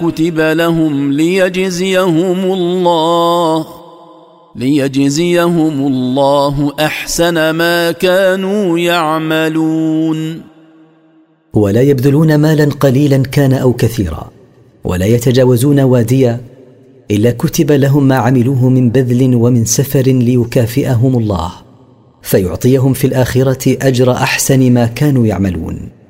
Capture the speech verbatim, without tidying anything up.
كتب لهم ليجزيهم الله ليجزيهم الله أحسن ما كانوا يعملون. ولا يبذلون مالا قليلا كان أو كثيرا، ولا يتجاوزون واديا، إلا كتب لهم ما عملوه من بذل ومن سفر ليكافئهم الله، فيعطيهم في الآخرة أجر أحسن ما كانوا يعملون.